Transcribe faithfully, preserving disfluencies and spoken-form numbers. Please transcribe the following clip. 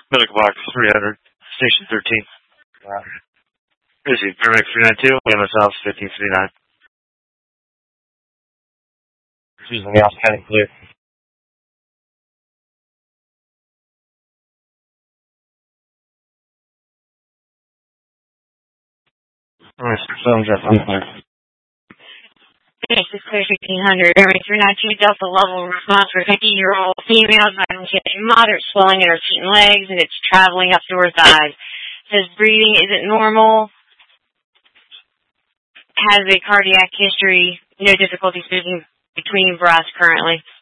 Medical box three hundred, station thirteen. Uh, Receive paramedic three ninety-two, A M S Office fifteen fifty-nine. Using the Alpha County clear. Alright, so I'm just unclear. This is clear fifteen hundred. Paramedic three ninety-two, Delta level response for fifty-year-old female. Moderate swelling in her feet and legs, and it's traveling up to her thighs. Says breathing isn't normal. Has a cardiac history. No difficulties breathing between breaths currently.